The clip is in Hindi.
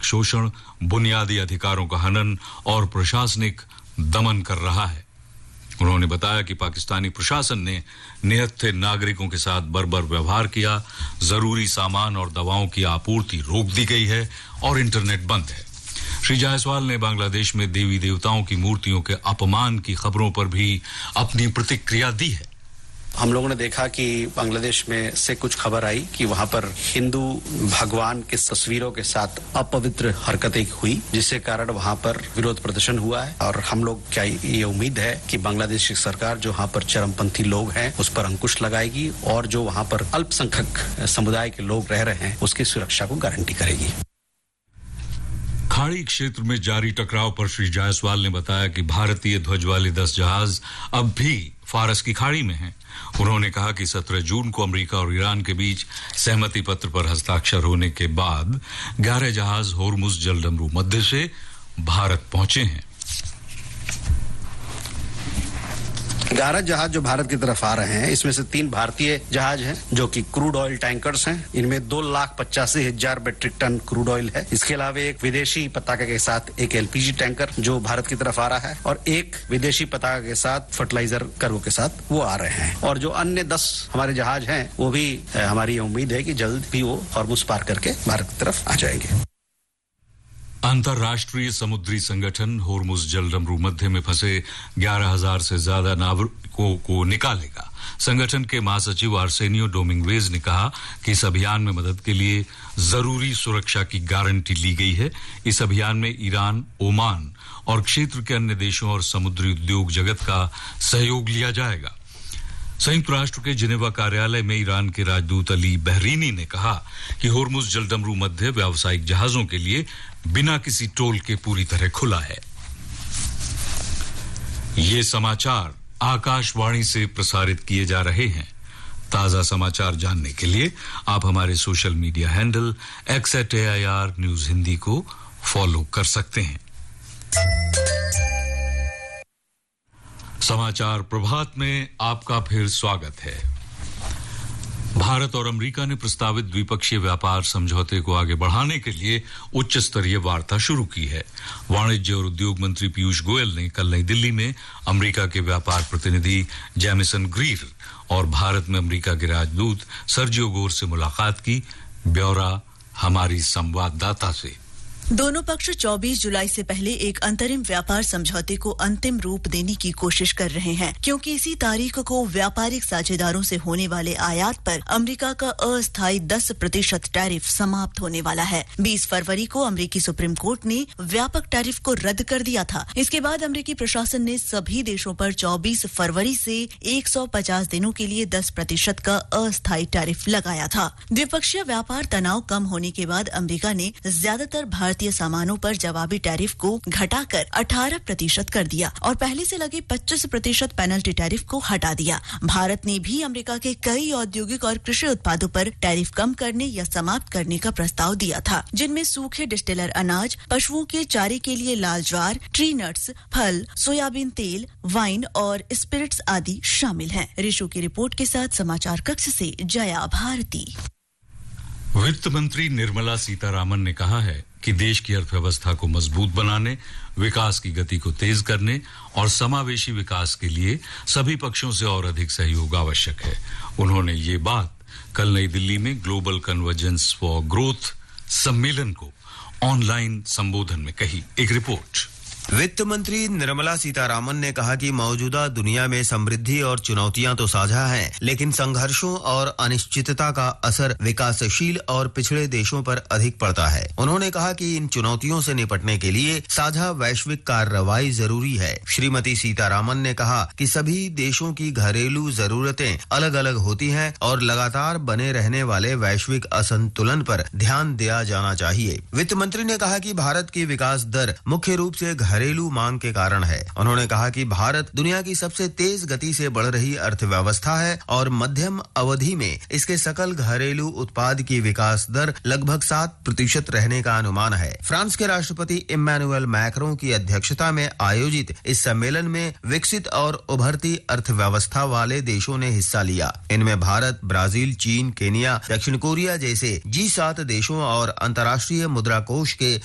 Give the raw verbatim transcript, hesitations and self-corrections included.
शोषण, बुनियादी अधिकारों का हनन और प्रशासनिक दमन कर रहा है। उन्होंने बताया कि पाकिस्तानी प्रशासन ने निहत्थे नागरिकों के साथ बर्बर व्यवहार किया, जरूरी सामान और दवाओं की आपूर्ति रोक दी गई है और इंटरनेट बंद है। श्री जायसवाल ने बांग्लादेश में देवी देवताओं की मूर्तियों के अपमान की खबरों पर भी अपनी प्रतिक्रिया दी है। हम लोगों ने देखा कि बांग्लादेश में से कुछ खबर आई कि वहां पर हिंदू भगवान की तस्वीरों के साथ अपवित्र हरकतें हुई, जिससे कारण वहां पर विरोध प्रदर्शन हुआ है। और हम लोग क्या ये उम्मीद है कि बांग्लादेश की सरकार जो वहां पर चरमपंथी लोग हैं उस पर अंकुश लगाएगी और जो वहां पर अल्पसंख्यक समुदाय के लोग रह रहे हैं उसकी सुरक्षा को गारंटी करेगी। खाड़ी क्षेत्र में जारी टकराव पर श्री जायसवाल ने बताया कि भारतीय ध्वज वाले दस जहाज अब भी फारस की खाड़ी में हैं। उन्होंने कहा कि सत्रह जून को अमेरिका और ईरान के बीच सहमति पत्र पर हस्ताक्षर होने के बाद ग्यारह जहाज होर्मुज जलडमरू मध्य से भारत पहुंचे हैं। ग्यारह जहाज जो भारत की तरफ आ रहे हैं, इसमें से तीन भारतीय जहाज हैं जो कि क्रूड ऑयल टैंकर्स हैं। इनमें दो लाख पचासी हजार मेट्रिक टन क्रूड ऑयल है। इसके अलावा एक विदेशी पताका के साथ एक एलपीजी टैंकर जो भारत की तरफ आ रहा है और एक विदेशी पताका के साथ फर्टिलाइजर कार्गो के साथ वो आ रहे हैं। और जो अन्य दस हमारे जहाज हैं वो भी हमारी उम्मीद है कि जल्द भी वो हॉर्मुज पार करके भारत की तरफ आ जाएंगे। अंतर्राष्ट्रीय समुद्री संगठन होर्मुज जलडमरू मध्य में फंसे ग्यारह हजार से ज्यादा नाविकों को निकालेगा। संगठन के महासचिव आर्सेनियो डोमिंगवेज ने कहा कि इस अभियान में मदद के लिए जरूरी सुरक्षा की गारंटी ली गई है। इस अभियान में ईरान, ओमान और क्षेत्र के अन्य देशों और समुद्री उद्योग जगत का सहयोग लिया जाएगा। संयुक्त राष्ट्र के जिनेवा कार्यालय में ईरान के राजदूत अली बहरीनी ने कहा कि होर्मुज जलडमरू मध्य व्यावसायिक जहाजों के लिए बिना किसी टोल के पूरी तरह खुला है। ये समाचार आकाशवाणी से प्रसारित किए जा रहे हैं। ताजा समाचार जानने के लिए आप हमारे social media handle x eight A I R news Hindi को फॉलो कर सकते हैं। समाचार प्रभात में आपका फिर स्वागत है। भारत और अमेरिका ने प्रस्तावित द्विपक्षीय व्यापार समझौते को आगे बढ़ाने के लिए उच्च स्तरीय वार्ता शुरू की है। वाणिज्य और उद्योग मंत्री पीयूष गोयल ने कल नई दिल्ली में अमेरिका के व्यापार प्रतिनिधि जैमिसन ग्रीर और भारत में अमेरिका के राजदूत सर्जियो गोर से मुलाकात की। ब्यौरा हमारी संवाददाता से। दोनों पक्ष चौबीस जुलाई से पहले एक अंतरिम व्यापार समझौते को अंतिम रूप देने की कोशिश कर रहे हैं, क्योंकि इसी तारीख को व्यापारिक साझेदारों से होने वाले आयात पर अमेरिका का अस्थायी दस प्रतिशत टैरिफ समाप्त होने वाला है। बीस फरवरी को अमेरिकी सुप्रीम कोर्ट ने व्यापक टैरिफ को रद्द कर दिया था। इसके बाद अमेरिकी प्रशासन ने सभी देशों पर चौबीस फरवरी से एक सौ पचास दिनों के लिए दस प्रतिशत का अस्थायी टैरिफ लगाया था। द्विपक्षीय व्यापार तनाव कम होने के बाद अमेरिका ने ज्यादातर भारतीय सामानों पर जवाबी टैरिफ को घटाकर अठारह प्रतिशत कर दिया और पहले से लगे पच्चीस प्रतिशत पेनल्टी टैरिफ को हटा दिया। भारत ने भी अमेरिका के कई औद्योगिक और कृषि उत्पादों पर टैरिफ कम करने या समाप्त करने का प्रस्ताव दिया था, जिनमें सूखे डिस्टिलर अनाज, पशुओं के चारे के लिए लाल ज्वार, ट्री नट्स, फल, सोयाबीन तेल, वाइन और स्पिरिट्स आदि शामिल हैं। ऋषु की रिपोर्ट के साथ समाचार कक्ष से जया भारती। वित्त मंत्री निर्मला सीतारामन ने कहा है कि देश की अर्थव्यवस्था को मजबूत बनाने, विकास की गति को तेज करने और समावेशी विकास के लिए सभी पक्षों से और अधिक सहयोग आवश्यक है। उन्होंने ये बात कल नई दिल्ली में ग्लोबल कन्वर्जेंस फॉर ग्रोथ सम्मेलन को ऑनलाइन संबोधन में कही। एक रिपोर्ट। वित्त मंत्री निर्मला सीतारामन ने कहा कि मौजूदा दुनिया में समृद्धि और चुनौतियां तो साझा हैं, लेकिन संघर्षों और अनिश्चितता का असर विकासशील और पिछड़े देशों पर अधिक पड़ता है। उन्होंने कहा कि इन चुनौतियों से निपटने के लिए साझा वैश्विक कार्रवाई जरूरी है। श्रीमती सीतारामन ने कहा कि सभी देशों की घरेलू जरूरतें अलग अलग होती हैं और लगातार बने रहने वाले वैश्विक असंतुलन पर ध्यान दिया जाना चाहिए। वित्त मंत्री ने कहा कि भारत की विकास दर मुख्य रूप से घरेलू मांग के कारण है। उन्होंने कहा कि भारत दुनिया की सबसे तेज गति से बढ़ रही अर्थव्यवस्था है और मध्यम अवधि में इसके सकल घरेलू उत्पाद की विकास दर लगभग सात प्रतिशत रहने का अनुमान है। फ्रांस के राष्ट्रपति इम्मानुएल मैक्रों की अध्यक्षता में आयोजित इस सम्मेलन में विकसित और उभरती अर्थव्यवस्था वाले देशों ने हिस्सा लिया। इनमें भारत, ब्राजील, चीन, केनिया, दक्षिण कोरिया जैसे जी सात देशों और अंतर्राष्ट्रीय मुद्रा कोष के